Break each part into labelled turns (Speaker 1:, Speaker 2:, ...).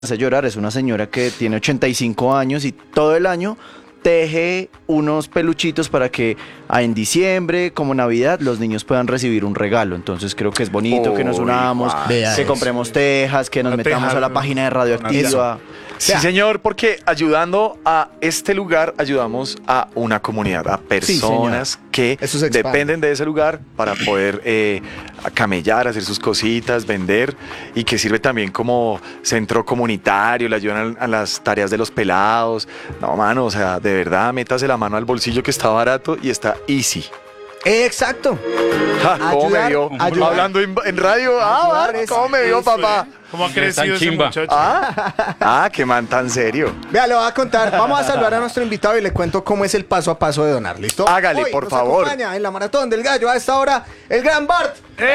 Speaker 1: hace llorar es una señora que tiene 85 años y todo el año teje unos peluchitos para que en diciembre, como Navidad, los niños puedan recibir un regalo. Entonces creo que es bonito que nos unamos, que compremos tejas, que nos metamos a la página de Radioactiva.
Speaker 2: Sí, señor, porque ayudando a este lugar, ayudamos a una comunidad, a personas que dependen de ese lugar para poder camellar, hacer sus cositas, vender, y que sirve también como centro comunitario, le ayudan a las tareas de los pelados. No, mano, o sea, de verdad, métase la mano al bolsillo que está barato y está easy.
Speaker 3: Exacto.
Speaker 2: ¿Cómo me vio? Hablando en radio. ¿Cómo me vio, papá?
Speaker 4: ¿Cómo ha crecido ese muchacho?
Speaker 2: Qué man tan serio.
Speaker 3: Vea, le voy a contar. Vamos a saludar a nuestro invitado y le cuento cómo es el paso a paso de donar. ¿Listo?
Speaker 2: Hágale,
Speaker 3: Hoy
Speaker 2: por
Speaker 3: nos
Speaker 2: favor.
Speaker 3: acompaña en la Maratón del Gallo a esta hora el gran Bart.
Speaker 2: ¡Qué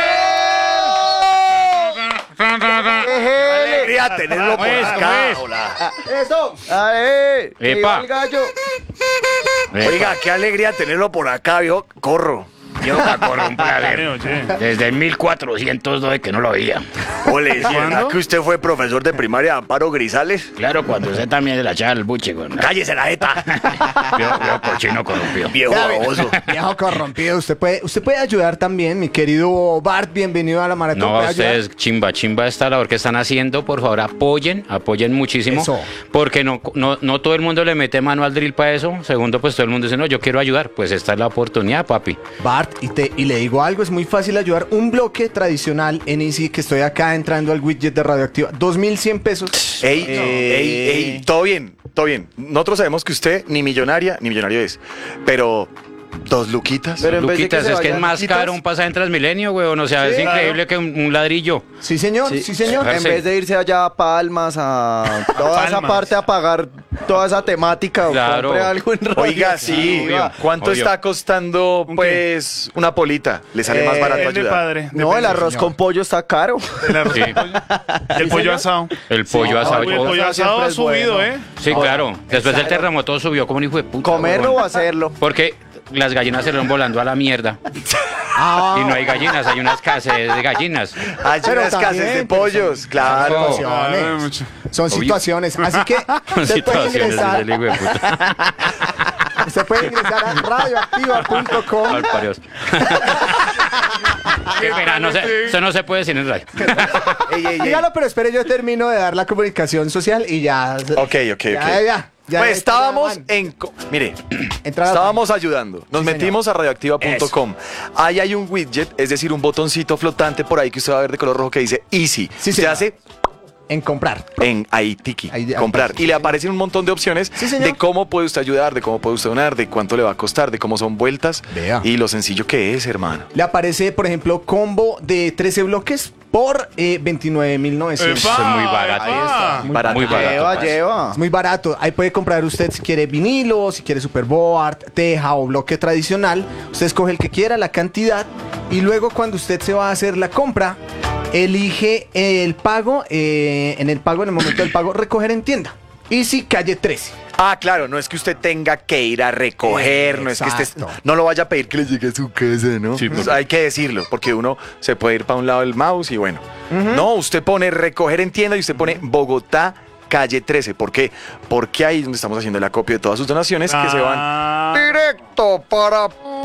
Speaker 2: alegría tenerlo por acá! Hola.
Speaker 3: ¡Eso!
Speaker 1: ¡Ay!
Speaker 5: ¡Epa!
Speaker 1: El gallo!
Speaker 2: Oiga, qué alegría tenerlo por acá, vio. Corro.
Speaker 5: Yo corro un placer. Desde el 1412 que no lo veía.
Speaker 2: Ole, ¿verdad que usted fue profesor de primaria Amparo Grisales?
Speaker 5: Claro, cuando usted también se la echaba el buche.
Speaker 2: ¡Cállese la jeta!
Speaker 5: Vio cochino corrompido.
Speaker 2: Viejo baboso.
Speaker 3: Viejo corrompido. Usted puede ayudar también, mi querido Bart. Bienvenido a la Maratón.
Speaker 5: No, ustedes, chimba esta labor que están haciendo. Por favor, apoyen muchísimo.
Speaker 3: Eso.
Speaker 5: Porque no todo el mundo le mete mano al drill para eso. Segundo, pues todo el mundo dice, no, yo quiero ayudar. Pues esta es la oportunidad, papi.
Speaker 3: Bart, y le digo algo, es muy fácil ayudar. Un bloque tradicional en Easy, que estoy acá entrando al widget de Radioactiva, 2.100 pesos.
Speaker 2: Ey, todo bien. Nosotros sabemos que usted ni millonario es, pero 2 luquitas.
Speaker 1: Pero en vez de
Speaker 5: Luquitas,
Speaker 1: se
Speaker 5: es que es
Speaker 1: vayan
Speaker 5: más
Speaker 2: luquitas.
Speaker 5: caro un pasaje en Transmilenio, weón. O sea, es increíble que un ladrillo.
Speaker 3: Sí, señor, sí, señor.
Speaker 1: En vez de irse allá a Palmas, a toda esa parte, a pagar toda esa temática,
Speaker 5: Claro.
Speaker 1: compre algo en radio.
Speaker 2: Oiga, sí.
Speaker 5: obvio,
Speaker 2: ¿Cuánto
Speaker 5: obvio.
Speaker 2: está costando, pues, una polita? Le sale más barato
Speaker 4: Depende,
Speaker 2: ayudar.
Speaker 4: padre.
Speaker 1: No, el arroz con pollo está caro.
Speaker 5: Sí.
Speaker 4: El pollo asado.
Speaker 5: El pollo asado.
Speaker 4: El pollo asado
Speaker 1: siempre
Speaker 4: ha
Speaker 1: es
Speaker 4: subido,
Speaker 1: bueno.
Speaker 5: Sí, claro. Después del terremoto subió como un hijo de puta.
Speaker 1: ¿Comerlo
Speaker 5: weón.
Speaker 1: o hacerlo?
Speaker 5: Porque las gallinas se van volando a la mierda. Y no hay gallinas, hay una escasez de gallinas.
Speaker 2: Hay
Speaker 3: Pero
Speaker 2: unas casas
Speaker 3: también,
Speaker 2: de pollos, claro.
Speaker 3: Situaciones. Son situaciones. Así que usted puede
Speaker 5: Situaciones
Speaker 3: ingresar,
Speaker 5: del hijo de puta.
Speaker 3: usted puede ingresar a radioactiva.com.
Speaker 5: Al parios. Espera, eso no se puede decir en radio.
Speaker 2: Ey.
Speaker 3: Dígalo, pero espere, yo termino de dar la comunicación social y ya.
Speaker 2: Ok.
Speaker 3: Ya,
Speaker 2: Pues estábamos estábamos ayudando. Nos metimos a radioactiva.com. Ahí hay un widget, es decir, un botoncito flotante por ahí que usted va a ver de color rojo que dice Easy.
Speaker 3: Sí,
Speaker 2: se
Speaker 3: señor.
Speaker 2: hace
Speaker 3: en comprar.
Speaker 2: en ahí, tiki,
Speaker 3: Ahí,
Speaker 2: comprar. Y le aparecen un montón de opciones
Speaker 3: Sí, señor.
Speaker 2: de cómo puede usted ayudar, de cómo puede usted donar, de cuánto le va a costar, de cómo son vueltas
Speaker 3: Vea.
Speaker 2: y lo sencillo que es, hermano.
Speaker 3: Le aparece, por ejemplo, combo de 13 bloques por 29.900.
Speaker 5: Eso es muy barato.
Speaker 4: Ahí está.
Speaker 2: Barato.
Speaker 5: Muy barato.
Speaker 1: Lleva.
Speaker 3: Es muy barato. Ahí puede comprar usted si quiere vinilo, si quiere superboard, teja o bloque tradicional. Usted escoge el que quiera, la cantidad. Y luego cuando usted se va a hacer la compra, elige el pago. En el momento del pago, recoger en tienda. Easy calle 13.
Speaker 2: Claro, no es que usted tenga que ir a recoger, no es que
Speaker 3: Exacto.
Speaker 2: no lo vaya a pedir que le llegue a su casa, ¿no?
Speaker 5: Sí,
Speaker 2: Pues hay que decirlo, porque uno se puede ir para un lado del mouse y bueno. No, usted pone recoger en tienda y usted pone Bogotá, calle 13. ¿Por qué? Porque ahí es donde estamos haciendo el acopio de todas sus donaciones que se van directo para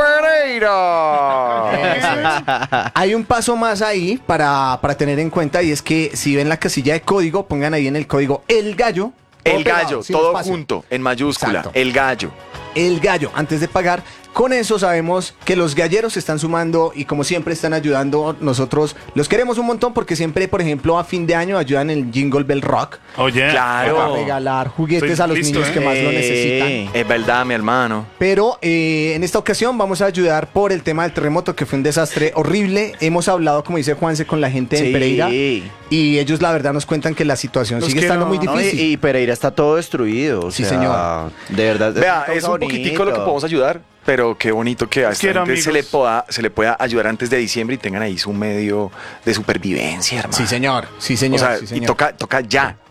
Speaker 2: Pereira.
Speaker 3: Hay un paso más ahí para tener en cuenta, y es que si ven la casilla de código, pongan ahí en el código El Gallo.
Speaker 2: El
Speaker 3: todo pegado,
Speaker 2: gallo,
Speaker 3: sin
Speaker 2: todo
Speaker 3: espacio.
Speaker 2: junto, en mayúscula.
Speaker 3: Exacto.
Speaker 2: El gallo.
Speaker 3: El Gallo, antes de pagar. Con eso sabemos que los galleros se están sumando y como siempre están ayudando. Nosotros los queremos un montón porque siempre, por ejemplo, a fin de año ayudan en el Jingle Bell Rock
Speaker 4: Oye.
Speaker 2: Claro.
Speaker 3: para regalar juguetes
Speaker 4: Estoy
Speaker 3: a los
Speaker 4: listo,
Speaker 3: niños que más lo necesitan.
Speaker 2: Es verdad, mi hermano.
Speaker 3: Pero en esta ocasión vamos a ayudar por el tema del terremoto, que fue un desastre horrible. Hemos hablado, como dice Juanse, con la gente de Pereira y ellos la verdad nos cuentan que la situación
Speaker 4: Los
Speaker 3: sigue
Speaker 4: que
Speaker 3: estando
Speaker 4: no-
Speaker 3: muy difícil.
Speaker 1: Y Pereira está todo destruido.
Speaker 3: Sí, señor.
Speaker 1: De verdad.
Speaker 2: Vea,
Speaker 1: una
Speaker 2: es
Speaker 1: cosa
Speaker 2: un poquitico lo que
Speaker 1: bonita.
Speaker 2: podemos ayudar, pero qué bonito que a esta
Speaker 4: quiero,
Speaker 2: gente
Speaker 4: amigos.
Speaker 2: se le pueda ayudar antes de diciembre y tengan ahí su medio de supervivencia, hermano.
Speaker 3: Sí, señor. Sí, señor.
Speaker 2: O sea,
Speaker 3: sí,
Speaker 2: y
Speaker 3: señor.
Speaker 2: toca ya.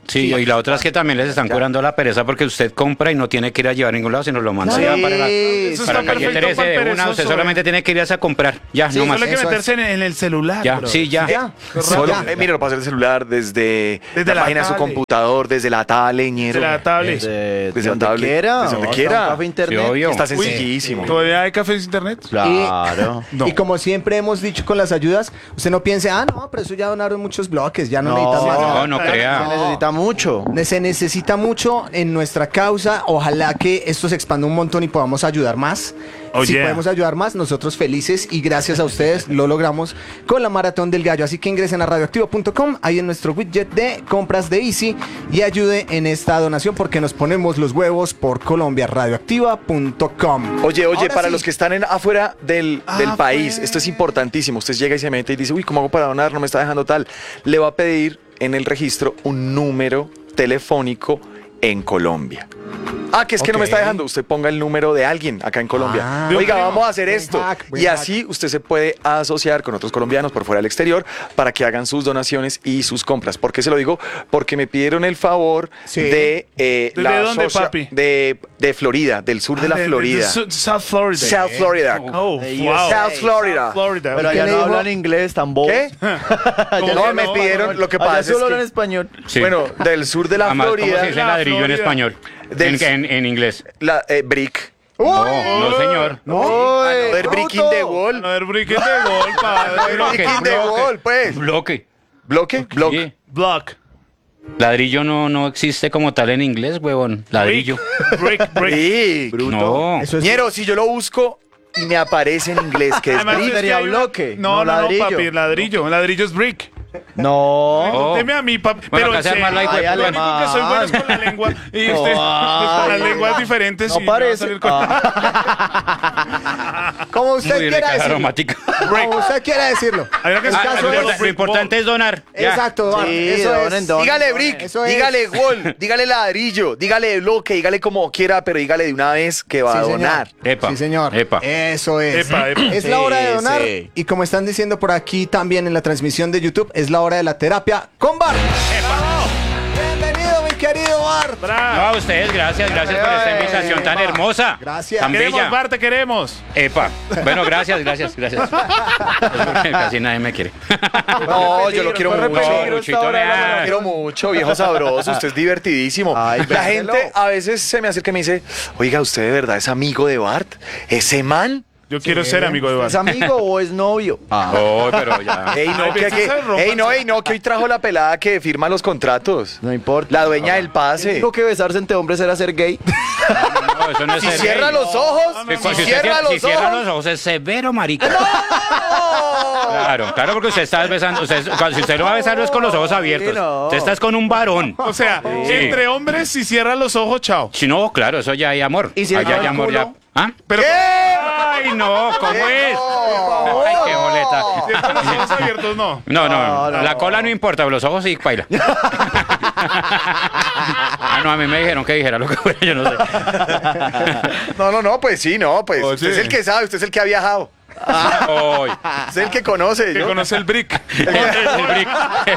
Speaker 5: Sí, y la otra es que también les están curando la pereza porque usted compra y no tiene que ir a llevar a ningún lado, sino lo manda ya para
Speaker 4: Eso está
Speaker 5: calle
Speaker 4: perfecto
Speaker 5: 13
Speaker 4: para el
Speaker 5: de una, usted
Speaker 4: perezoso,
Speaker 5: solamente tiene que irse a comprar, ya, no más.
Speaker 4: Solo hay que meterse en el celular.
Speaker 5: Ya,
Speaker 4: bro.
Speaker 5: sí, ya.
Speaker 2: Solo, mire, lo pasa en el celular, desde la página de su
Speaker 4: tablet.
Speaker 2: computador, desde la tablet, ñero.
Speaker 4: De la tablet.
Speaker 1: Desde
Speaker 2: la
Speaker 1: donde
Speaker 2: tablet,
Speaker 1: quiera.
Speaker 2: desde donde
Speaker 1: o
Speaker 2: quiera.
Speaker 1: hasta un café internet.
Speaker 5: Sí, obvio.
Speaker 2: Está sencillísimo.
Speaker 4: ¿Todavía hay cafés de internet?
Speaker 1: Claro.
Speaker 4: No.
Speaker 3: Y como siempre hemos dicho con las ayudas, usted no piense, no, pero eso ya donaron muchos bloques, ya no, necesitas más.
Speaker 5: No
Speaker 1: Se
Speaker 5: crea.
Speaker 1: necesita mucho.
Speaker 3: Se necesita mucho en nuestra causa. Ojalá que esto se expanda un montón y podamos ayudar más.
Speaker 4: Oh,
Speaker 3: si
Speaker 4: yeah.
Speaker 3: podemos ayudar más, nosotros felices y gracias a ustedes lo logramos con la Maratón del Gallo. Así que ingresen a radioactivo.com, ahí en nuestro widget de compras de Easy y ayude en esta donación porque nos ponemos los huevos por Colombia. Radioactiva.com.
Speaker 2: Oye,
Speaker 3: Ahora
Speaker 2: para
Speaker 3: sí.
Speaker 2: los que están afuera del país, esto es importantísimo. Usted llega y se mete y dice, uy, ¿cómo hago para donar? No me está dejando tal. Le va a pedir en el registro un número telefónico en Colombia. Que es que no me está dejando. Usted ponga el número de alguien acá en Colombia. Oiga, vamos a hacer esto. Y así usted se puede asociar con otros colombianos por fuera del exterior para que hagan sus donaciones y sus compras. ¿Por qué se lo digo? Porque me pidieron el favor de
Speaker 4: ¿De dónde, papi?
Speaker 2: de Florida, del sur de la Florida.
Speaker 4: South Florida.
Speaker 2: South Florida.
Speaker 4: Oh,
Speaker 1: De
Speaker 4: wow.
Speaker 2: South Florida.
Speaker 4: South Florida.
Speaker 1: Pero
Speaker 3: ¿Qué
Speaker 1: allá
Speaker 3: le
Speaker 1: no
Speaker 3: dijo?
Speaker 1: hablan inglés, tan bobos.
Speaker 2: ¿Qué? No, me pidieron, lo que
Speaker 1: Allá
Speaker 2: pasa es
Speaker 1: solo hablan
Speaker 2: que,
Speaker 1: español.
Speaker 5: Sí.
Speaker 2: bueno, del sur de la
Speaker 5: Además, ¿cómo se
Speaker 2: Florida,
Speaker 5: dice ladrillo en
Speaker 4: Florida.
Speaker 5: español? En inglés.
Speaker 2: brick.
Speaker 5: No, señor.
Speaker 2: Another brick in the wall.
Speaker 4: Another brick in the wall, padre.
Speaker 2: Brick in the wall, pues.
Speaker 5: Bloque.
Speaker 2: ¿Bloque? Bloque.
Speaker 5: Sí.
Speaker 4: Block.
Speaker 5: Ladrillo no existe como tal en inglés, huevón. Ladrillo.
Speaker 4: Brick.
Speaker 2: Brick.
Speaker 5: No.
Speaker 3: Eso es
Speaker 2: Ñero, si yo lo busco y me aparece en inglés, que es
Speaker 4: Además,
Speaker 2: brick.
Speaker 4: es que
Speaker 1: sería
Speaker 4: hay una-
Speaker 1: bloque,
Speaker 4: No,
Speaker 1: no ladrillo.
Speaker 4: papi, ladrillo. Ladrillo es brick.
Speaker 1: No.
Speaker 4: Deme a mí, papi.
Speaker 5: Bueno,
Speaker 4: Pero
Speaker 5: acá se arma la
Speaker 4: lo
Speaker 5: hijo de
Speaker 4: único
Speaker 1: puta.
Speaker 4: que soy bueno es con la lengua. Y usted, pues, con las lenguas diferentes.
Speaker 1: No
Speaker 4: y me va a
Speaker 1: parece.
Speaker 4: salir con-
Speaker 3: como usted
Speaker 5: Muy
Speaker 3: quiera
Speaker 5: rica,
Speaker 3: decirlo.
Speaker 5: aromática.
Speaker 3: Como usted quiera decirlo.
Speaker 4: Hay una que
Speaker 3: El
Speaker 4: se-
Speaker 3: caso
Speaker 5: Lo
Speaker 3: es-
Speaker 5: lo importante es donar. Ya.
Speaker 3: Exacto, Eduardo,
Speaker 1: Sí,
Speaker 3: eso
Speaker 1: donen,
Speaker 3: es.
Speaker 1: donen.
Speaker 2: Dígale brick,
Speaker 3: Eso es.
Speaker 2: dígale wall, dígale ladrillo, dígale bloque, dígale como quiera, pero dígale de una vez que va a
Speaker 3: Sí, señor.
Speaker 2: donar.
Speaker 5: Epa.
Speaker 3: Sí, señor.
Speaker 5: Epa.
Speaker 3: Eso es.
Speaker 4: Epa.
Speaker 3: Es la hora de
Speaker 1: Sí,
Speaker 3: donar.
Speaker 1: sí.
Speaker 3: Y como están diciendo por aquí también en la transmisión de YouTube, es la hora de la terapia con Bart. Bienvenido, mi querido Bart.
Speaker 4: Bravo.
Speaker 5: No, a ustedes, gracias por esta invitación tan hermosa.
Speaker 3: Gracias.
Speaker 5: Tan
Speaker 4: Queremos,
Speaker 5: bella.
Speaker 4: Bart, te queremos.
Speaker 5: Epa. Bueno, gracias. Es porque casi nadie me quiere.
Speaker 2: No, yo lo quiero
Speaker 1: corre
Speaker 2: mucho.
Speaker 1: peligro
Speaker 5: Luchito,
Speaker 1: esta hora de la
Speaker 5: vea.
Speaker 2: Lo quiero mucho, viejo sabroso, usted es divertidísimo.
Speaker 1: Ay,
Speaker 2: la
Speaker 1: véndelo.
Speaker 2: gente a veces se me acerca y me dice, oiga, ¿usted de verdad es amigo de Bart? ¿Ese man?
Speaker 4: Yo quiero ser amigo de Bart.
Speaker 1: ¿Es amigo o es novio?
Speaker 5: Oh, pero ya.
Speaker 2: Ey, no,
Speaker 4: Ay,
Speaker 2: que,
Speaker 4: ves esa ropa.
Speaker 2: que hoy trajo la pelada que firma los contratos.
Speaker 1: No importa.
Speaker 2: La dueña del pase.
Speaker 1: Dijo que besarse entre hombres era ser gay.
Speaker 5: No, eso no es
Speaker 2: Si
Speaker 5: ser
Speaker 2: cierra
Speaker 5: gay.
Speaker 2: los ojos,
Speaker 5: Que
Speaker 2: si
Speaker 5: si
Speaker 2: cierra los
Speaker 5: cierra
Speaker 2: ojos.
Speaker 5: los ojos es severo, marica. Claro, porque usted está besando. Si usted lo va a besar, no es con los ojos abiertos.
Speaker 1: Sí, no.
Speaker 5: Usted está con un varón.
Speaker 4: O sea,
Speaker 5: Sí.
Speaker 4: entre hombres, si cierran los ojos, chao.
Speaker 5: Si no, claro, eso ya hay amor.
Speaker 1: ¿Y si
Speaker 5: allá
Speaker 1: el
Speaker 5: hay amor ya.
Speaker 1: culo?
Speaker 5: ¿Ah?
Speaker 4: Pero
Speaker 5: Ay, no, ¿cómo es? Ay, qué boleta.
Speaker 4: si están los ojos abiertos, no.
Speaker 5: No, la cola no importa, pero los ojos sí, paila. No, a mí me dijeron que dijera lo que fuera, yo no sé.
Speaker 2: No, pues sí, no, pues
Speaker 4: Oye.
Speaker 2: usted es el que sabe, usted es el que ha viajado.
Speaker 5: Ay,
Speaker 2: Usted es el que conoce.
Speaker 4: Que
Speaker 2: ¿no?
Speaker 4: conoce el brick.
Speaker 5: el brick.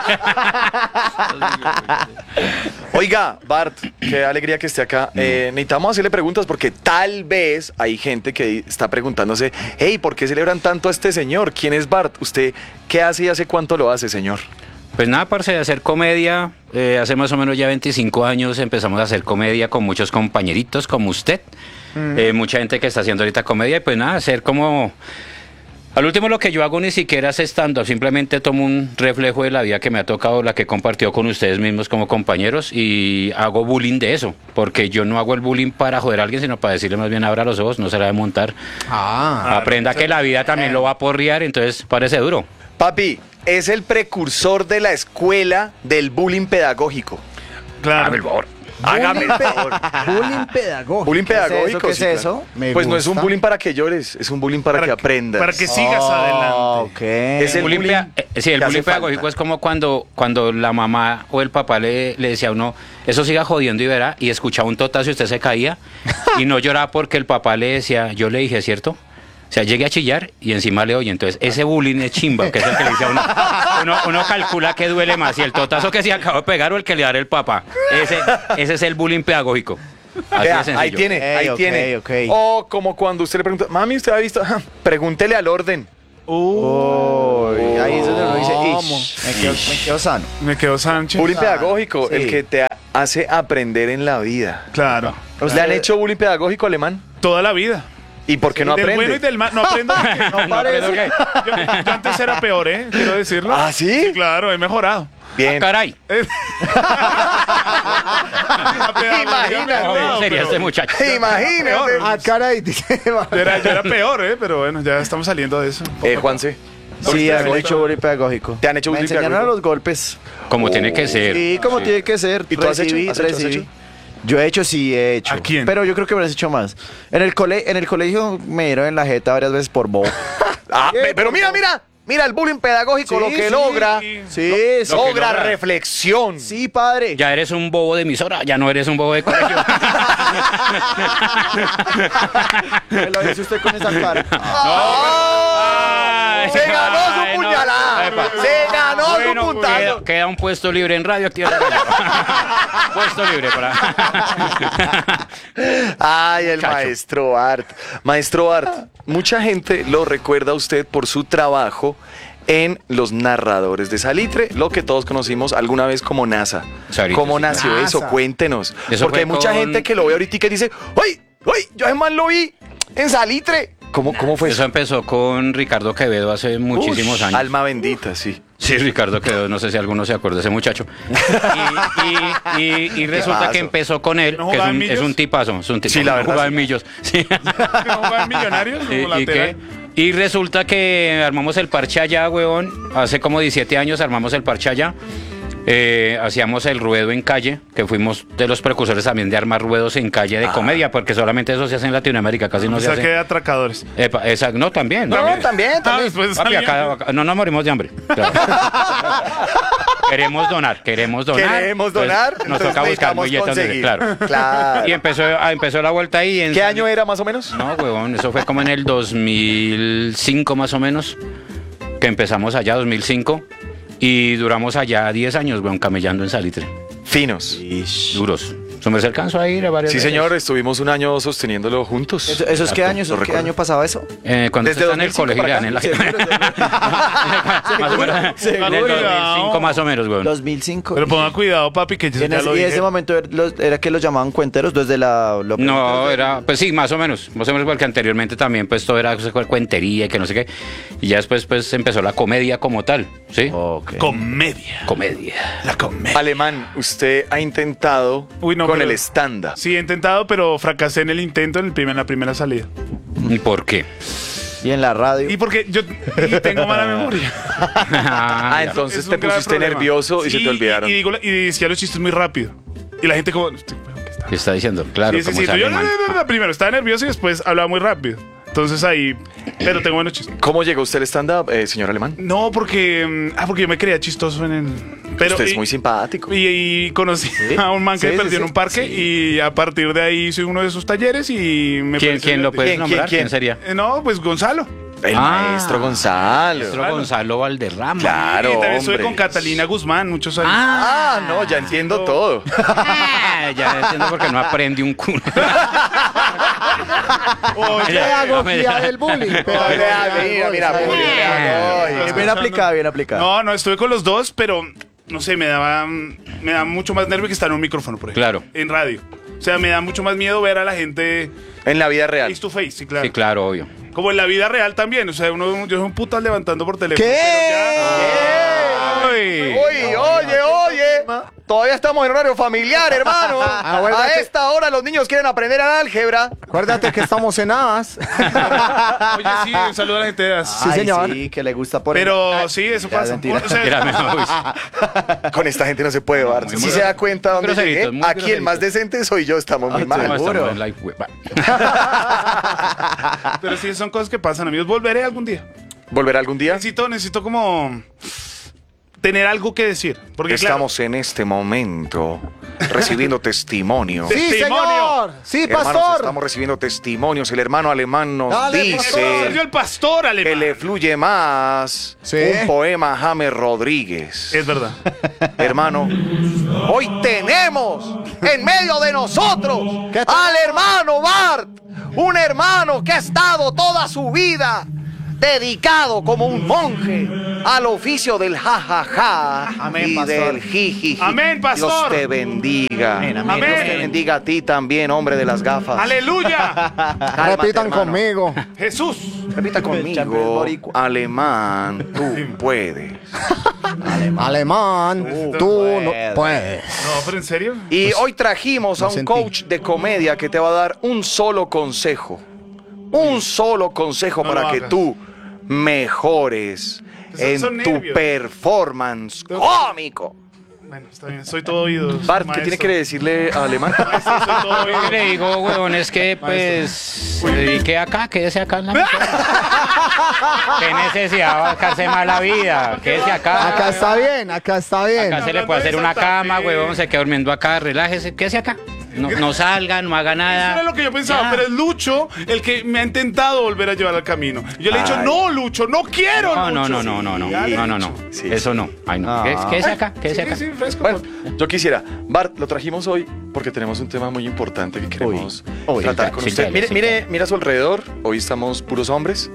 Speaker 2: Oiga, Bart, qué alegría que esté acá. Necesitamos hacerle preguntas porque tal vez hay gente que está preguntándose, hey, ¿por qué celebran tanto a este señor? ¿Quién es Bart? ¿Usted qué hace y hace cuánto lo hace, señor?
Speaker 5: Pues nada, parce, de hacer comedia. Hace más o menos ya 25 años empezamos a hacer comedia con muchos compañeritos como usted. Mucha gente que está haciendo ahorita comedia. Y pues nada, hacer como... Al último lo que yo hago ni siquiera es stand-up, simplemente tomo un reflejo de la vida que me ha tocado, la que he compartido con ustedes mismos como compañeros y hago bullying de eso, porque yo no hago el bullying para joder a alguien, sino para decirle más bien abra los ojos, no se la de montar. Aprenda que la vida también lo va a porrear, entonces parece duro.
Speaker 2: Papi, es el precursor de la escuela del bullying pedagógico.
Speaker 4: Claro.
Speaker 2: Hágame el favor.
Speaker 3: Bullying pedagógico.
Speaker 2: Bullying pedagógico.
Speaker 1: ¿Qué es
Speaker 2: sí,
Speaker 1: eso?
Speaker 2: claro.
Speaker 3: Me
Speaker 2: Pues no es un
Speaker 3: gusta.
Speaker 2: bullying para que llores, es un bullying para que aprendas.
Speaker 4: Para que sigas adelante.
Speaker 1: Ok.
Speaker 2: Es el bullying
Speaker 5: Sí, el
Speaker 2: que
Speaker 5: bullying
Speaker 2: hace
Speaker 5: pedagógico
Speaker 2: falta.
Speaker 5: es como cuando la mamá o el papá le decía a uno, eso siga jodiendo y verá, y escuchaba un totazo y usted se caía, y no lloraba porque el papá le decía, yo le dije, ¿cierto? O sea, llegue a chillar y encima le oye. Entonces, ese bullying es chimba, que es el que le dice a uno. Uno calcula que duele más, si el totazo que se acabó de pegar o el que le dará el papá. Ese es el bullying pedagógico. Así
Speaker 2: Vea,
Speaker 5: de sencillo.
Speaker 2: ahí tiene, ahí
Speaker 1: Ok,
Speaker 2: tiene.
Speaker 1: ok.
Speaker 2: O como cuando usted le pregunta, mami, ¿usted ha visto? Pregúntele al orden.
Speaker 1: Uy, ahí es donde uno dice,
Speaker 4: ¿Cómo?
Speaker 1: "Ish, me quedo sano".
Speaker 4: Me quedó Sánchez.
Speaker 2: Bullying pedagógico,
Speaker 1: sí.
Speaker 2: el que te hace aprender en la vida.
Speaker 4: Claro.
Speaker 2: ¿Le han hecho bullying pedagógico, Alemán?
Speaker 4: Toda la vida.
Speaker 2: ¿Y por qué no
Speaker 4: Del bueno y
Speaker 2: aprende?
Speaker 4: del mal. No aprendo.
Speaker 5: No aprendo qué.
Speaker 4: Yo antes era peor, ¿eh? Quiero decirlo.
Speaker 2: ¿Ah, sí?
Speaker 4: Sí, claro, he mejorado.
Speaker 2: Bien.
Speaker 5: Caray.
Speaker 2: Imagínate.
Speaker 5: ¿Cómo sería este muchacho?
Speaker 2: Imagínate.
Speaker 3: Ah, caray, dice.
Speaker 4: Yo era peor, ¿eh? Pero bueno, ya estamos saliendo de eso.
Speaker 2: Juanse,
Speaker 1: Sí, han hecho bullying pedagógico.
Speaker 2: ¿Te han hecho
Speaker 1: Me
Speaker 2: bullying
Speaker 1: enseñaron
Speaker 2: pedagógico?
Speaker 1: a los golpes.
Speaker 5: Como tiene que ser.
Speaker 1: Sí, como tiene que ser.
Speaker 2: ¿Y tú has hecho? ¿Has hecho? ¿Has hecho?
Speaker 1: Yo he hecho, sí he hecho.
Speaker 4: ¿A quién?
Speaker 1: Pero yo creo que me lo has hecho más. En el colegio me dieron en la jeta varias veces por bobo.
Speaker 2: Pero mira el bullying pedagógico,
Speaker 1: Sí,
Speaker 2: lo que
Speaker 1: sí,
Speaker 2: logra.
Speaker 1: Sí, sí.
Speaker 2: Logra reflexión.
Speaker 1: Sí, padre.
Speaker 5: Ya eres un bobo de emisora, ya no eres un bobo de colegio.
Speaker 1: Me lo dice usted con esa cara.
Speaker 5: Ay,
Speaker 2: Se ganó su
Speaker 5: ay, no.
Speaker 2: puñalada.
Speaker 5: Epa.
Speaker 2: Se ganó su
Speaker 5: Bueno,
Speaker 2: puntazo.
Speaker 5: queda un puesto libre en Radio Activa. Puesto libre para.
Speaker 2: Ay, el
Speaker 5: Chacho.
Speaker 2: maestro Art. Maestro Art, mucha gente lo recuerda a usted por su trabajo en Los Narradores de Salitre, lo que todos conocimos alguna vez como NASA.
Speaker 5: Sarito,
Speaker 2: ¿Cómo
Speaker 5: sí.
Speaker 2: nació
Speaker 3: NASA.
Speaker 2: eso? Cuéntenos.
Speaker 5: Eso
Speaker 2: Porque
Speaker 5: fue
Speaker 2: hay mucha
Speaker 5: con-
Speaker 2: gente que lo ve ahorita y que dice, ¡ay! Yo además lo vi en Salitre. ¿Cómo fue
Speaker 5: Eso
Speaker 2: eso?
Speaker 5: empezó con Ricardo Quevedo hace muchísimos años.
Speaker 2: Alma bendita, sí.
Speaker 5: Ricardo Quevedo, no sé si alguno se acuerda de ese muchacho. Y resulta
Speaker 2: Tipazo.
Speaker 5: que empezó con él,
Speaker 4: ¿No
Speaker 5: que
Speaker 4: jugaba en Millos?
Speaker 5: es un tipazo. Es un tipazo.
Speaker 2: Sí, la verdad,
Speaker 5: Jugaba
Speaker 2: sí.
Speaker 5: en Millos. Sí.
Speaker 4: ¿No juegan Millonarios como lateral?
Speaker 5: Y resulta que armamos el parche allá, huevón. Hace como 17 años armamos el parche allá. Hacíamos el ruedo en calle, que fuimos de los precursores también de armar ruedos en calle de comedia, porque solamente eso se hace en Latinoamérica, casi no
Speaker 4: O
Speaker 5: se
Speaker 4: sea,
Speaker 5: hace.
Speaker 4: que de atracadores.
Speaker 5: Epa, no, también.
Speaker 2: No, también.
Speaker 4: Ah, después
Speaker 5: Papi,
Speaker 4: salían.
Speaker 5: acá no nos morimos de hambre. Claro. Queremos donar.
Speaker 2: Queremos
Speaker 5: Entonces,
Speaker 2: donar.
Speaker 5: Nos
Speaker 2: entonces
Speaker 5: toca buscar
Speaker 2: necesitamos
Speaker 5: billetes donde-
Speaker 2: conseguir.
Speaker 5: claro.
Speaker 2: Claro.
Speaker 5: Y empezó la vuelta ahí.
Speaker 2: ¿Qué año era más o menos?
Speaker 5: No, huevón, eso fue como en el 2005 más o menos, que empezamos allá, 2005, y duramos allá 10 años, huevón, camellando en Salitre.
Speaker 2: Finos.
Speaker 5: Duros. ¿Su merced alcanzó a ir a varias
Speaker 2: Sí,
Speaker 5: veces?
Speaker 2: señor, estuvimos un año sosteniéndolo juntos.
Speaker 1: ¿Eso es qué año?
Speaker 2: Lo
Speaker 1: ¿Qué
Speaker 2: recuerdo.
Speaker 1: año pasaba eso?
Speaker 5: Cuando
Speaker 2: Desde
Speaker 5: usted está en el
Speaker 2: 2005
Speaker 5: colegio, le dan en la... Más o menos, en el 2005 más o menos, huevón.
Speaker 1: 2005.
Speaker 4: Pero ponga cuidado, papi, que yo
Speaker 1: Y en
Speaker 4: ya
Speaker 1: ese,
Speaker 4: lo
Speaker 1: y
Speaker 4: dije.
Speaker 1: ese momento era que los llamaban cuenteros desde la...
Speaker 5: No, era, pues sí, más o menos, porque anteriormente también pues todo era cuentería y que no sé qué, y ya después pues empezó la comedia como tal, ¿sí?
Speaker 1: Ok.
Speaker 4: Comedia.
Speaker 5: Comedia.
Speaker 4: La comedia.
Speaker 2: Alemán, usted ha intentado
Speaker 4: Uy, no,
Speaker 2: con
Speaker 4: pero-
Speaker 2: el stand-up.
Speaker 4: Sí, he intentado, pero fracasé en el intento en la primera salida.
Speaker 5: ¿Y por qué?
Speaker 1: Y en la radio.
Speaker 4: Y porque yo tengo mala memoria.
Speaker 2: Ah,
Speaker 5: ya.
Speaker 2: entonces
Speaker 4: Es un
Speaker 2: te
Speaker 4: grave
Speaker 2: pusiste
Speaker 4: problema.
Speaker 2: nervioso y se
Speaker 4: Sí,
Speaker 2: te olvidaron.
Speaker 4: Y digo, y decía los chistes muy rápido. Y la gente como...
Speaker 5: ¿Qué está diciendo? Claro,
Speaker 4: Sí, sí,
Speaker 5: como
Speaker 4: sí.
Speaker 5: es
Speaker 4: Yo
Speaker 5: alemán.
Speaker 4: primero estaba nervioso y después hablaba muy rápido. Entonces ahí... Pero tengo buenos chistes.
Speaker 2: ¿Cómo llegó usted al stand-up, señor Alemán?
Speaker 4: No, porque yo me creía chistoso en el... Pero,
Speaker 2: usted es
Speaker 4: y-
Speaker 2: muy simpático.
Speaker 4: Y conocí a un man que
Speaker 1: Sí,
Speaker 4: perdió
Speaker 1: sí,
Speaker 4: en un
Speaker 1: sí.
Speaker 4: parque y a partir de ahí hice uno de sus talleres y me pareció
Speaker 5: ¿Quién lo puedes
Speaker 2: ¿Quién,
Speaker 5: nombrar?
Speaker 2: quién?
Speaker 5: ¿Quién sería?
Speaker 4: No, pues Gonzalo.
Speaker 2: El maestro Gonzalo.
Speaker 5: Maestro Gonzalo Valderrama.
Speaker 2: Claro,
Speaker 4: Y también estuve
Speaker 2: hombre.
Speaker 4: con Catalina Guzmán muchos años.
Speaker 2: Ah, no, ya entiendo todo.
Speaker 5: Ya entiendo por qué no aprende un culo.
Speaker 3: Pedagogía del bullying.
Speaker 2: Mira, Julio.
Speaker 1: Bien aplicada, bien aplicada.
Speaker 4: No, estuve con los dos, pero no sé, me da mucho más nervio que estar en un micrófono, por ejemplo.
Speaker 5: Claro.
Speaker 4: En radio. O sea, me da mucho más miedo ver a la gente
Speaker 2: En la vida real.
Speaker 4: face to face, sí, claro.
Speaker 5: Sí, claro, obvio.
Speaker 4: Como en la vida real también. O sea, yo soy un putas levantando por teléfono.
Speaker 3: ¿Qué?
Speaker 2: Oye, todavía estamos en horario familiar, hermano. A
Speaker 3: Acuérdate.
Speaker 2: esta hora los niños quieren aprender álgebra.
Speaker 3: Acuérdate que estamos en Avas.
Speaker 4: Oye, sí, un saludo a la gente de AS.
Speaker 3: Sí,
Speaker 1: Ay,
Speaker 3: señor.
Speaker 1: Sí, que le gusta por
Speaker 4: Pero sí, eso
Speaker 1: Ya,
Speaker 4: pasa.
Speaker 1: mentira.
Speaker 4: O sea,
Speaker 5: Era mejor, uy.
Speaker 2: Con esta gente no se puede dar.
Speaker 5: Muy
Speaker 2: Si se da cuenta dónde
Speaker 5: groseritos,
Speaker 2: llegué,
Speaker 5: muy
Speaker 2: aquí el
Speaker 5: groseritos.
Speaker 2: más decente soy yo, estamos muy
Speaker 1: Ah,
Speaker 2: mal.
Speaker 5: No,
Speaker 1: seguro.
Speaker 5: estamos en live web.
Speaker 4: pero sí, son cosas que pasan, amigos. Volveré algún día.
Speaker 2: ¿Volverá algún día?
Speaker 4: Necesito como tener algo que decir. Porque
Speaker 2: Estamos en este momento recibiendo testimonio.
Speaker 3: ¡Sí,
Speaker 4: ¡Testimonio!
Speaker 3: señor! ¡Sí,
Speaker 2: Hermanos,
Speaker 3: pastor!
Speaker 2: estamos recibiendo testimonios. El hermano alemán nos
Speaker 3: Dale,
Speaker 2: dice
Speaker 4: Salió el pastor
Speaker 2: que
Speaker 4: alemán.
Speaker 2: le fluye más
Speaker 3: Sí.
Speaker 2: un poema a James Rodríguez.
Speaker 4: Es verdad.
Speaker 2: Hermano, hoy tenemos en medio de nosotros
Speaker 3: ¿Qué tal?
Speaker 2: al hermano Bart, un hermano que ha estado toda su vida dedicado como un monje al oficio del jajaja
Speaker 1: Amén,
Speaker 2: y
Speaker 1: pastor.
Speaker 2: del jijiji.
Speaker 4: Amén, pastor.
Speaker 2: Dios te bendiga.
Speaker 1: Amén, amén.
Speaker 4: Amén.
Speaker 2: Dios te bendiga a ti también, hombre de las gafas.
Speaker 4: ¡Aleluya!
Speaker 2: Cálmate,
Speaker 3: Repitan
Speaker 2: hermano.
Speaker 3: conmigo.
Speaker 4: Jesús.
Speaker 2: Repita
Speaker 1: Champion
Speaker 2: conmigo,
Speaker 1: boricua.
Speaker 2: alemán, tú puedes.
Speaker 3: Alemán, tú no puedes.
Speaker 4: No, pero en serio.
Speaker 2: Y hoy trajimos a
Speaker 3: lo
Speaker 2: un
Speaker 3: sentí.
Speaker 2: coach de comedia que te va a dar un solo consejo. Un solo consejo
Speaker 4: No
Speaker 2: para
Speaker 4: lo
Speaker 2: que
Speaker 4: hagas.
Speaker 2: tú mejores
Speaker 4: Son
Speaker 2: en tu
Speaker 4: nervios.
Speaker 2: performance cómico.
Speaker 4: Bueno, está bien. Soy todo oídos.
Speaker 2: Bart, ¿qué
Speaker 4: maestro.
Speaker 2: tiene que decirle a Alemán?
Speaker 4: Maestro, soy todo
Speaker 5: Lo que
Speaker 4: oídos.
Speaker 5: le digo, huevón, es que pues se dedique acá, quédese acá en la emisora. Qué necesidad de buscarse más la vida. Quédese acá.
Speaker 3: Acá está bien, acá está bien.
Speaker 5: Acá se le puede hacer una cama, huevón, se queda durmiendo acá, relájese, quédese acá. No salga, no haga
Speaker 4: Eso
Speaker 5: nada.
Speaker 4: era lo que yo pensaba,
Speaker 5: Ya.
Speaker 4: pero es Lucho el que me ha intentado volver a llevar al camino. Y yo le he dicho,
Speaker 2: Ay.
Speaker 4: no, Lucho, no quiero,
Speaker 5: No,
Speaker 4: Lucho.
Speaker 5: no.
Speaker 2: Sí.
Speaker 5: Eso no. Ay, no. Quédese acá, quédese acá.
Speaker 4: Sí, fresco.
Speaker 2: Bueno, yo quisiera, Bart, lo trajimos hoy porque tenemos un tema muy importante que queremos
Speaker 1: Uy,
Speaker 2: tratar con
Speaker 5: sí,
Speaker 2: usted.
Speaker 5: dale,
Speaker 2: Mire,
Speaker 5: sí,
Speaker 2: mire, mira a su alrededor, hoy estamos puros hombres.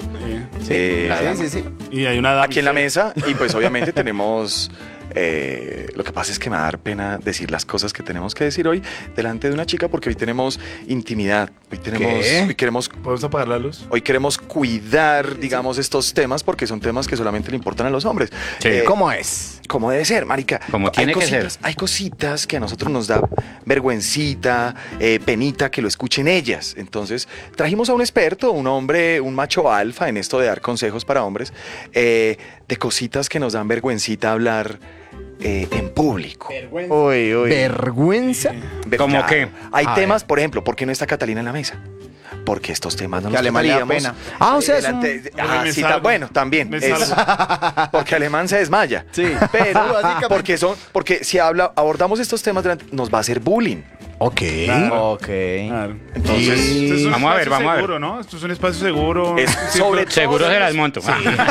Speaker 1: Sí.
Speaker 4: Y hay una dama.
Speaker 2: Aquí en la mesa y pues obviamente tenemos lo que pasa es que me va a dar pena decir las cosas que tenemos que decir hoy delante de una chica porque hoy tenemos intimidad,
Speaker 3: ¿Qué?
Speaker 4: ¿Podemos apagar la luz?
Speaker 2: hoy queremos cuidar, digamos, estos temas porque son temas que solamente le importan a los hombres.
Speaker 5: Sí.
Speaker 3: ¿Cómo es?
Speaker 2: Como debe ser, marica.
Speaker 5: Como tiene que ser.
Speaker 2: Hay cositas que a nosotros nos da vergüencita, penita que lo escuchen ellas. Entonces, trajimos a un experto, un hombre, un macho alfa en esto de dar consejos para hombres, de cositas que nos dan vergüencita hablar en público.
Speaker 1: Uy, uy.
Speaker 3: ¿Vergüenza?
Speaker 5: ¿Cómo
Speaker 2: Claro.
Speaker 5: qué?
Speaker 2: Hay
Speaker 3: A
Speaker 2: temas, por ejemplo, ¿por qué no está Catalina en la mesa? Porque estos temas no
Speaker 1: Que
Speaker 2: los
Speaker 1: Alemán le da
Speaker 2: trataríamos.
Speaker 1: pena.
Speaker 3: Ah, o sea, es un-
Speaker 2: Ajá,
Speaker 4: Me
Speaker 2: sí,
Speaker 4: salgo.
Speaker 2: bueno, también.
Speaker 4: Me
Speaker 2: es-
Speaker 4: salgo.
Speaker 2: porque Alemán se desmaya.
Speaker 1: Sí.
Speaker 2: Pero
Speaker 1: Básicamente.
Speaker 2: porque si abordamos estos temas nos va a hacer bullying.
Speaker 3: Ok.
Speaker 1: Ok.
Speaker 4: Claro.
Speaker 2: Entonces,
Speaker 4: Este es un
Speaker 5: Vamos a ver,
Speaker 4: espacio
Speaker 5: vamos a ver.
Speaker 4: seguro, ¿no? Esto es un espacio seguro.
Speaker 2: Es
Speaker 4: Sí,
Speaker 2: sobre
Speaker 4: pero-
Speaker 5: Seguro se las monto.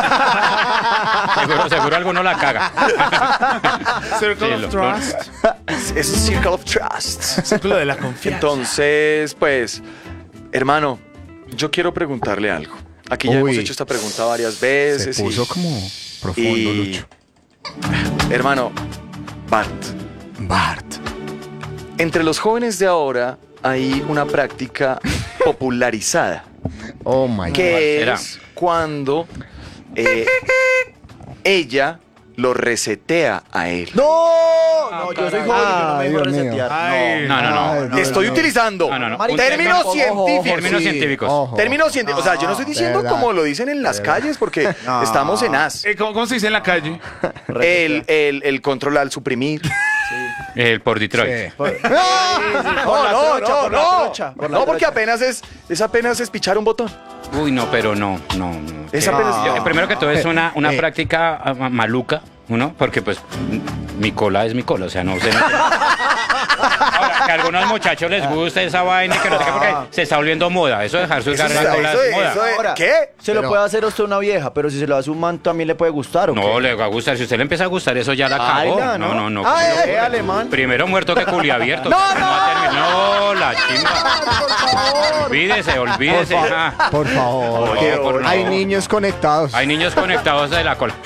Speaker 5: seguro alguno la caga.
Speaker 4: Circle
Speaker 5: Sí,
Speaker 4: of
Speaker 5: lo-
Speaker 4: Trust.
Speaker 2: es un circle of trust.
Speaker 4: Círculo de la confianza.
Speaker 2: Entonces, pues, hermano, yo quiero preguntarle algo. Aquí ya
Speaker 3: Uy.
Speaker 2: hemos hecho esta pregunta varias veces.
Speaker 3: Se puso
Speaker 2: y-
Speaker 3: como profundo,
Speaker 2: y-
Speaker 3: Lucho.
Speaker 2: Hermano, Bart,
Speaker 3: Bart.
Speaker 2: entre los jóvenes de ahora hay una práctica popularizada
Speaker 3: Oh my God.
Speaker 2: que
Speaker 5: Será.
Speaker 2: es cuando ella lo resetea a él.
Speaker 1: No, yo soy joven y yo no me dejo
Speaker 3: Dios mío.
Speaker 1: resetear.
Speaker 4: Ay,
Speaker 5: No, no, no.
Speaker 3: Ay, Dios
Speaker 2: Estoy
Speaker 3: mío.
Speaker 2: utilizando
Speaker 5: No.
Speaker 1: Marica,
Speaker 2: términos
Speaker 1: ojo,
Speaker 2: científicos.
Speaker 5: Términos
Speaker 3: Sí,
Speaker 5: científicos.
Speaker 3: ojo.
Speaker 2: Términos científicos. O sea, yo no estoy diciendo
Speaker 3: verdad.
Speaker 2: como lo dicen en las calles porque estamos en as.
Speaker 4: ¿Cómo se dice en la calle?
Speaker 2: El control al suprimir.
Speaker 5: El por Detroit.
Speaker 3: Sí.
Speaker 1: Por la trocha.
Speaker 2: No, porque apenas es pichar un botón.
Speaker 5: Uy, no, pero no.
Speaker 2: Es
Speaker 5: Que-
Speaker 2: apenas-
Speaker 5: yo- primero que todo es una práctica maluca, ¿no? Porque pues mi cola es mi cola, o sea, no sé. Ahora, que a algunos muchachos les gusta esa vaina y que no sé qué, porque se está volviendo moda. Eso de dejar su garra en cola es moda.
Speaker 1: Ahora,
Speaker 2: ¿Qué?
Speaker 1: Se lo
Speaker 3: Pero-
Speaker 1: puede hacer a usted una vieja, pero si se lo hace un man también le puede gustar, ¿o
Speaker 5: No,
Speaker 1: qué?
Speaker 5: le va a gustar. Si usted le empieza a gustar, eso ya la cagó.
Speaker 1: Baila,
Speaker 5: No.
Speaker 1: Ay, alemán.
Speaker 5: Primero muerto que culiabierto.
Speaker 1: No,
Speaker 5: No, la chimba. Olvídese. Ah.
Speaker 3: Por favor.
Speaker 5: Por favor, no.
Speaker 3: Hay niños conectados.
Speaker 5: Hay niños conectados de la cola.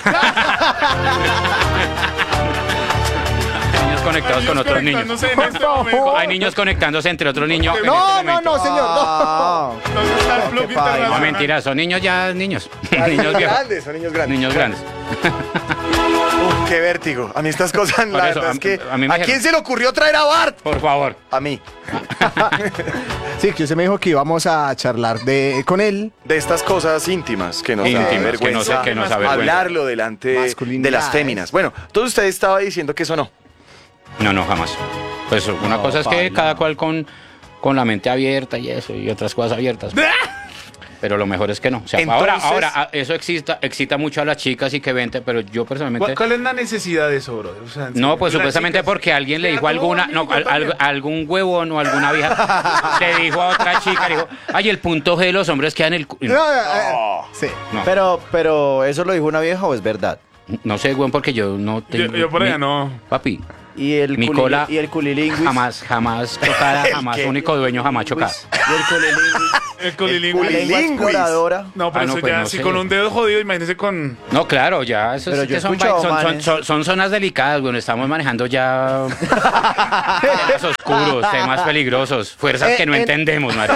Speaker 5: Hay niños conectados con otros niños.
Speaker 4: No sé, en este momento.
Speaker 5: Hay niños conectándose entre otros niños. en
Speaker 3: No,
Speaker 5: este
Speaker 3: no,
Speaker 5: momento.
Speaker 3: no, señor. No.
Speaker 1: Ah,
Speaker 4: ¿Dónde está el plug
Speaker 1: Qué padre.
Speaker 5: No,
Speaker 4: internacional?
Speaker 5: mentira, son niños ya, niños. niños viejos.
Speaker 2: grandes, son niños grandes.
Speaker 5: Niños grandes.
Speaker 2: Qué vértigo. A mí estas cosas, la
Speaker 5: eso,
Speaker 2: verdad es que.
Speaker 5: a mí me
Speaker 2: ¿A
Speaker 5: dijeron-
Speaker 2: quién se le ocurrió traer a Bart?
Speaker 5: Por favor.
Speaker 2: A mí.
Speaker 3: Sí, que usted me dijo que íbamos a charlar con él.
Speaker 2: De estas cosas íntimas que nos da
Speaker 5: Íntimas,
Speaker 2: vergüenza
Speaker 5: que nos da vergüenza.
Speaker 2: hablarlo delante de las
Speaker 3: Masculinidades.
Speaker 2: féminas. Bueno, entonces usted estaba diciendo que eso no.
Speaker 5: No, jamás. Pues una cosa es que cada cual con la mente abierta y eso, y otras cosas abiertas. pero lo mejor es que no. O sea,
Speaker 2: Entonces,
Speaker 5: ahora eso excita mucho a las chicas y que vente, pero yo personalmente...
Speaker 4: ¿Cuál es la necesidad de eso, brother? O sea,
Speaker 5: No, pues
Speaker 4: las
Speaker 5: supuestamente
Speaker 4: chicas-
Speaker 5: porque alguien le dijo a
Speaker 4: Todo
Speaker 5: alguna,
Speaker 4: amigo
Speaker 5: no,
Speaker 4: también.
Speaker 5: algún huevón o alguna vieja le dijo a otra chica, le dijo, ay, el punto G de los hombres queda en el...
Speaker 3: Sí.
Speaker 5: No.
Speaker 1: Pero ¿eso lo dijo una vieja o es verdad?
Speaker 5: No sé, güey, porque yo no tengo...
Speaker 4: Yo por allá no.
Speaker 5: Papi,
Speaker 1: Y el
Speaker 5: mi cola
Speaker 1: y el culilingüis.
Speaker 5: jamás tocada, jamás, único dueño jamás chocada.
Speaker 1: Y el culilingüis.
Speaker 4: El
Speaker 1: La
Speaker 4: colilingüis.
Speaker 1: lengua exploradora.
Speaker 4: No, pero
Speaker 5: Ah, no,
Speaker 4: eso
Speaker 5: pues
Speaker 4: ya,
Speaker 5: no
Speaker 4: si
Speaker 5: sé.
Speaker 4: con un dedo jodido, imagínese con...
Speaker 5: No, claro, ya, eso
Speaker 1: Pero
Speaker 5: es
Speaker 1: yo
Speaker 5: que
Speaker 1: he escuchado manes-
Speaker 5: son zonas delicadas, bueno, estamos manejando ya temas oscuros, temas peligrosos, fuerzas que no entendemos, madre.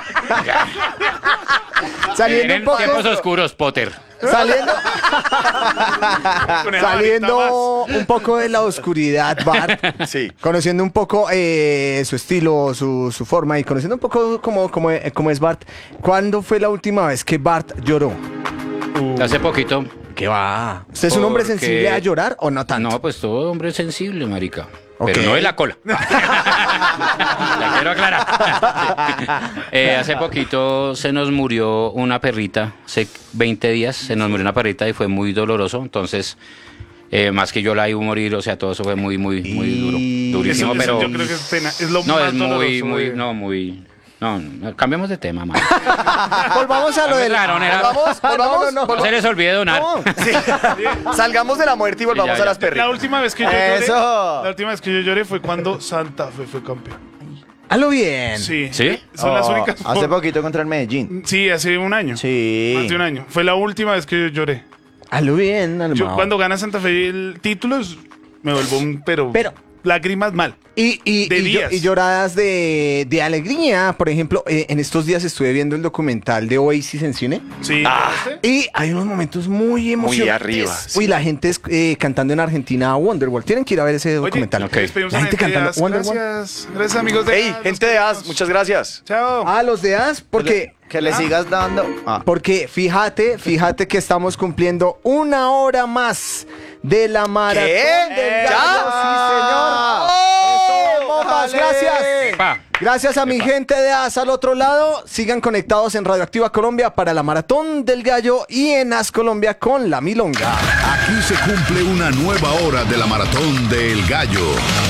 Speaker 3: Saliendo un
Speaker 5: Tienen
Speaker 3: poco...
Speaker 5: tiempos oscuros, Potter.
Speaker 3: Saliendo,
Speaker 4: con esa varita
Speaker 3: saliendo un poco de la oscuridad, Bart.
Speaker 2: Sí.
Speaker 3: Conociendo un poco su estilo, su forma y conociendo un poco cómo es Bart. ¿Cuándo fue la última vez que Bart lloró?
Speaker 5: Hace poquito.
Speaker 3: ¿Qué va? ¿Usted es un hombre
Speaker 5: Porque-
Speaker 3: sensible a llorar o no tanto?
Speaker 5: No, pues todo hombre es sensible, marica.
Speaker 3: Ok.
Speaker 5: Pero no de la cola. La quiero aclarar. Sí. Hace poquito se nos murió una perrita. Hace 20 días se nos murió una perrita y fue muy doloroso. Entonces, más que yo la iba a morir, o sea, todo eso fue muy duro. Durísimo,
Speaker 4: Eso
Speaker 5: pero...
Speaker 4: yo creo que es pena. Es lo
Speaker 5: No,
Speaker 4: más
Speaker 5: es muy,
Speaker 4: doloroso,
Speaker 5: muy,
Speaker 4: güey.
Speaker 5: no, muy... No, cambiemos de tema, man.
Speaker 3: Volvamos a lo del...
Speaker 5: Claro,
Speaker 2: Volvamos.
Speaker 3: No.
Speaker 5: No se les olvide donar.
Speaker 3: No.
Speaker 2: Sí. Salgamos de la muerte y volvamos
Speaker 5: Ya.
Speaker 2: a las
Speaker 4: La
Speaker 2: perritas.
Speaker 4: última vez que yo lloré,
Speaker 1: Eso.
Speaker 4: la última vez que yo lloré fue cuando Santa Fe fue campeón.
Speaker 3: Hazlo bien.
Speaker 4: Sí.
Speaker 5: ¿Sí?
Speaker 4: Son las únicas.
Speaker 1: Hace poquito contra el Medellín.
Speaker 4: Sí, hace un año.
Speaker 1: Sí.
Speaker 4: Más de un año. Fue la última vez que yo lloré.
Speaker 3: Hazlo bien, Almao.
Speaker 4: Yo cuando gana Santa Fe el título me vuelvo un pero lágrimas mal.
Speaker 3: Y
Speaker 4: de días.
Speaker 3: y lloradas de alegría. Por ejemplo, en estos días estuve viendo el documental de Oasis en cine.
Speaker 4: Sí.
Speaker 3: Y hay unos momentos muy emocionantes.
Speaker 2: arriba,
Speaker 3: Uy, la gente es, cantando en Argentina a Wonderwall. Tienen que ir a ver ese
Speaker 4: Oye,
Speaker 3: documental.
Speaker 5: ok.
Speaker 4: despedimos
Speaker 3: La
Speaker 4: a
Speaker 3: gente
Speaker 4: gente de
Speaker 3: cantando
Speaker 4: AS.
Speaker 3: Wonderwall.
Speaker 4: Gracias. Gracias, amigos de
Speaker 2: Hey,
Speaker 4: AS.
Speaker 2: gente de AS, muchas gracias.
Speaker 4: Chao.
Speaker 3: A los de AS, porque...
Speaker 1: Que le sigas dando.
Speaker 3: Porque fíjate que estamos cumpliendo 1 hora más de la maratón del
Speaker 2: ¿Ya?
Speaker 3: Gallo. Sí, señor. Eso, bombas, gracias.
Speaker 5: Pa.
Speaker 3: Gracias a mi gente de AS al otro lado. Sigan conectados en Radioactiva Colombia para la Maratón del Gallo y en AS Colombia con la Milonga.
Speaker 6: Aquí se cumple una nueva hora de la Maratón del Gallo.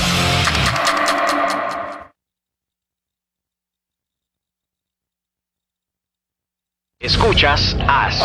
Speaker 7: Escuchas AS.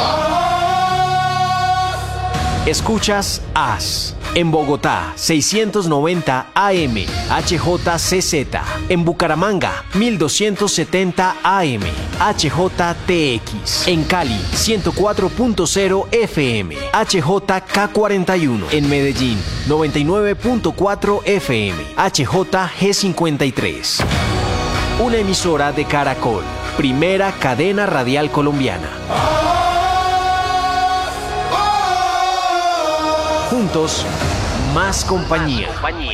Speaker 7: Escuchas AS. En Bogotá, 690 AM, HJCZ. En Bucaramanga, 1270 AM, HJTX. En Cali, 104.0 FM, HJK41. En Medellín, 99.4 FM, HJG53. Una emisora de Caracol, primera cadena radial colombiana. Juntos, más compañía.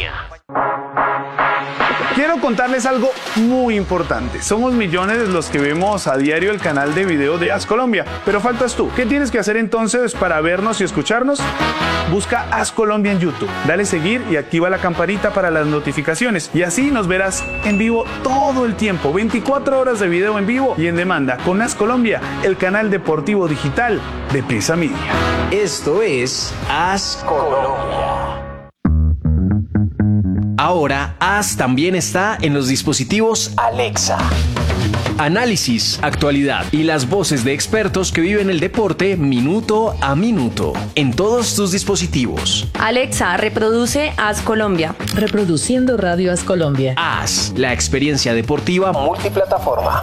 Speaker 4: Quiero contarles algo muy importante. Somos millones los que vemos a diario el canal de video de AS Colombia, pero faltas tú. ¿Qué tienes que hacer entonces para vernos y escucharnos? Busca AS Colombia en YouTube, dale seguir y activa la campanita para las notificaciones y así nos verás en vivo todo el tiempo, 24 horas de video en vivo y en demanda con AS Colombia, el canal deportivo digital de Prisa Media.
Speaker 7: Esto es AS Colombia. Ahora, AS también está en los dispositivos Alexa. Análisis, actualidad y las voces de expertos que viven el deporte minuto a minuto en todos tus dispositivos.
Speaker 8: Alexa, reproduce AS Colombia.
Speaker 9: Reproduciendo Radio AS Colombia.
Speaker 7: AS, la experiencia deportiva multiplataforma.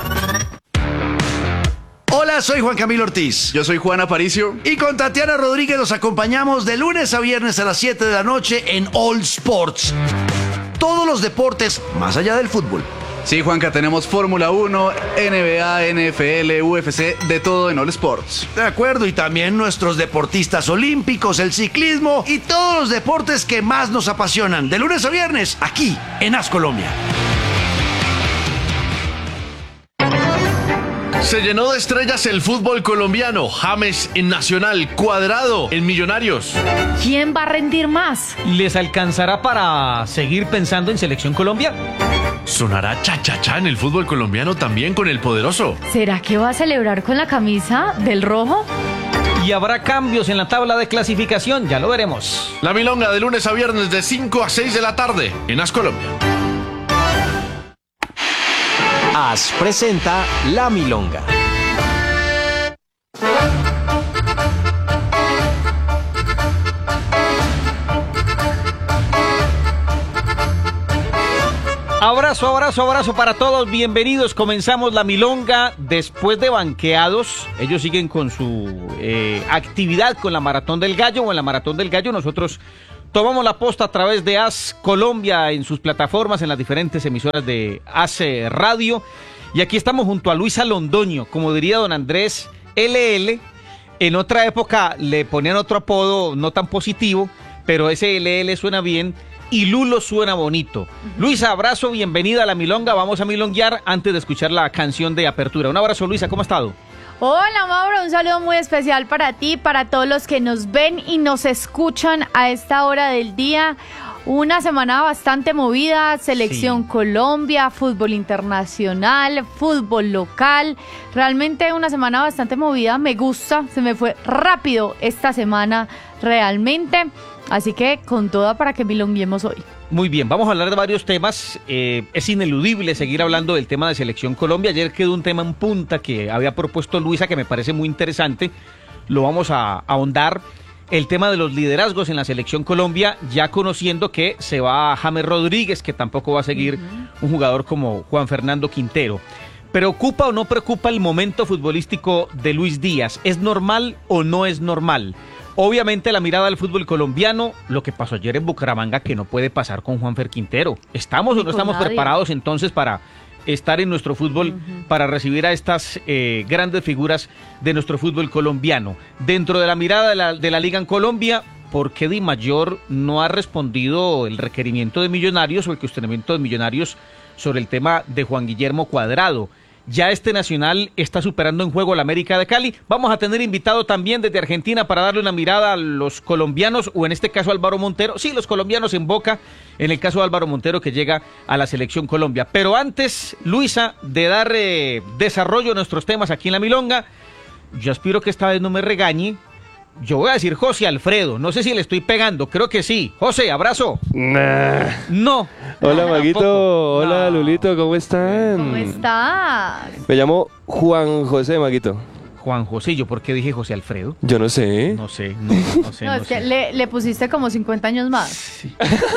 Speaker 10: Hola, soy Juan Camilo Ortiz.
Speaker 11: Yo soy Juan Aparicio.
Speaker 10: Y con Tatiana Rodríguez los acompañamos de lunes a viernes a las 7 de la noche en All Sports. Todos los deportes más allá del fútbol.
Speaker 11: Sí, Juanca, tenemos Fórmula 1, NBA, NFL, UFC, de todo en All Sports.
Speaker 10: De acuerdo, y también nuestros deportistas olímpicos, el ciclismo y todos los deportes que más nos apasionan. De lunes a viernes, aquí en AS Colombia.
Speaker 12: Se llenó de estrellas el fútbol colombiano. James en Nacional, Cuadrado en Millonarios.
Speaker 13: ¿Quién va a rendir más?
Speaker 14: ¿Les alcanzará para seguir pensando en Selección Colombia?
Speaker 12: Sonará cha-cha-cha en el fútbol colombiano también con el poderoso.
Speaker 13: ¿Será que va a celebrar con la camisa del rojo?
Speaker 14: ¿Y habrá cambios en la tabla de clasificación? Ya lo veremos.
Speaker 12: La Milonga de lunes a viernes de 5 a 6 de la tarde en AS Colombia.
Speaker 7: AS presenta La Milonga.
Speaker 14: Abrazo para todos, bienvenidos. Comenzamos La Milonga después de banqueados. Ellos siguen con su actividad con la Maratón del Gallo o en la Maratón del Gallo. Nosotros tomamos la posta a través de AS Colombia en sus plataformas, en las diferentes emisoras de AS Radio. Y aquí estamos junto a Luisa Londoño, como diría don Andrés, LL. En otra época le ponían otro apodo no tan positivo, pero ese LL suena bien. Y Lulo suena bonito. Luisa, abrazo, bienvenida a La Milonga. Vamos a milonguear antes de escuchar la canción de apertura. Un abrazo, Luisa, ¿cómo ha estado?
Speaker 13: Hola, Mauro, un saludo muy especial para ti, para todos los que nos ven y nos escuchan a esta hora del día. Una semana bastante movida, Selección Colombia, fútbol internacional, fútbol local. Realmente una semana bastante movida, me gusta, se me fue rápido esta semana realmente. Así que con toda para que milonguemos hoy.
Speaker 14: Muy bien, vamos a hablar de varios temas. Es ineludible seguir hablando del tema de Selección Colombia. Ayer quedó un tema en punta que había propuesto Luisa que me parece muy interesante. Lo vamos a ahondar. El tema de los liderazgos en la Selección Colombia, ya conociendo que se va James Rodríguez, que tampoco va a seguir un jugador como Juan Fernando Quintero. ¿Preocupa o no preocupa el momento futbolístico de Luis Díaz? ¿Es normal o no es normal? Obviamente la mirada al fútbol colombiano, lo que pasó ayer en Bucaramanga, que no puede pasar con Juanfer Quintero. ¿Estamos o no estamos preparados entonces para estar en nuestro fútbol, para recibir a estas grandes figuras de nuestro fútbol colombiano? Dentro de la mirada de la Liga en Colombia, ¿por qué Di Mayor no ha respondido el requerimiento de Millonarios o el cuestionamiento de Millonarios sobre el tema de Juan Guillermo Cuadrado? Ya este Nacional está superando en juego a la América de Cali. Vamos a tener invitado también desde Argentina para darle una mirada a los colombianos, o en este caso Álvaro Montero. Sí, los colombianos en Boca, en el caso de Álvaro Montero que llega a la Selección Colombia. Pero antes, Luisa, de dar desarrollo a nuestros temas aquí en La Milonga, yo aspiro que esta vez no me regañe. Yo voy a decir José Alfredo, no sé si le estoy pegando, creo que sí. José, abrazo.
Speaker 15: Nah.
Speaker 14: No.
Speaker 15: Hola, Maguito. Hola, Lulito, ¿cómo están?
Speaker 13: ¿Cómo estás?
Speaker 15: Me llamo Juan José, Maguito.
Speaker 14: Juan José, ¿yo por qué dije José Alfredo?
Speaker 15: Yo no sé.
Speaker 14: No sé.
Speaker 13: No, es que le pusiste como 50 años más.
Speaker 14: Sí.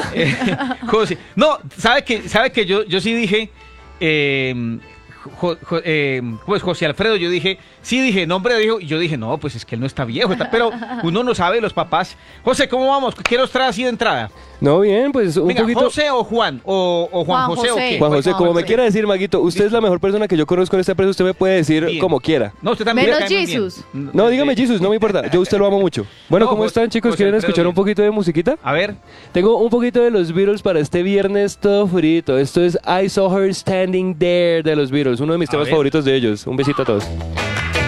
Speaker 14: José. No, ¿sabe que yo sí dije... pues José Alfredo, yo dije, nombre de hijo, y yo dije, no, pues es que él no está viejo, pero uno no sabe, los papás. José, ¿cómo vamos? ¿Qué nos trae así de entrada?
Speaker 15: No, bien, pues un poquito...
Speaker 14: ¿José o Juan? ¿O Juan José o qué?
Speaker 15: Juan José, como me quiera decir, Maguito, usted es la mejor persona que yo conozco en esta empresa, usted me puede decir bien, como quiera.
Speaker 14: No, usted también.
Speaker 13: Menos Jesus.
Speaker 15: No, dígame Jesus, no me importa, yo a usted lo amo mucho. Bueno, ¿cómo están, chicos? ¿Quieren escuchar un poquito de musiquita?
Speaker 14: A ver.
Speaker 15: Tengo un poquito de los Beatles para este viernes todo frito. Esto es I Saw Her Standing There de los Beatles, uno de mis temas favoritos de ellos. Un besito a todos.